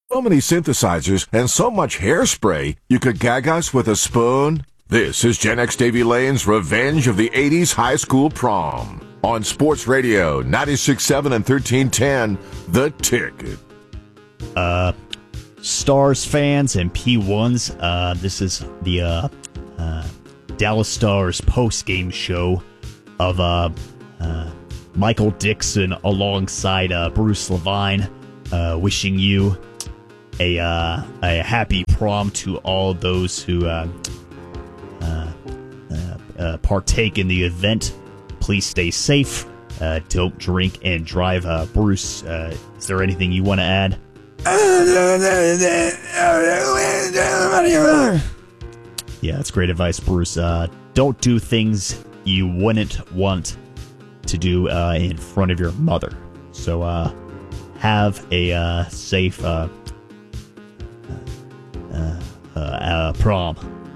So many synthesizers and so much hairspray, you could gag us with a spoon? This is Gen X Davy Lane's Revenge of the 80s High School Prom. On Sports Radio, 96.7 and 1310, The Ticket. Stars fans and P1s, this is the Dallas Stars post-game show of Michael Dixon alongside Bruce Levine, wishing you a happy prom to all those who partake in the event. Please stay safe. Don't drink and drive. Bruce, is there anything you want to add? Yeah, that's great advice, Bruce. Don't do things you wouldn't want to do in front of your mother. So have a safe prom.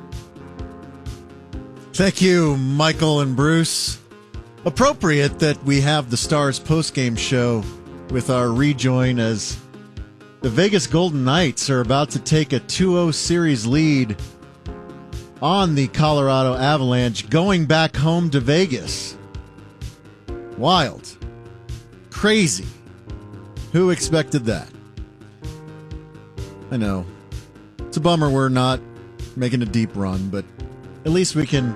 Thank you, Michael and Bruce. Appropriate that we have the Stars postgame show with our rejoin as the Vegas Golden Knights are about to take a 2-0 series lead on the Colorado Avalanche, going back home to Vegas. Wild. Crazy. Who expected that? I know. It's a bummer we're not making a deep run, but at least we can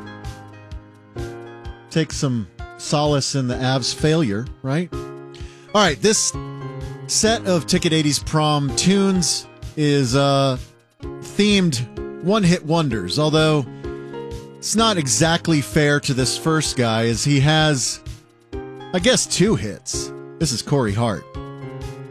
take some solace in the Avs' failure, right? All right, this set of Ticket 80s prom tunes is themed one-hit wonders, although it's not exactly fair to this first guy, as he has, I guess, 2 hits. This is Corey Hart.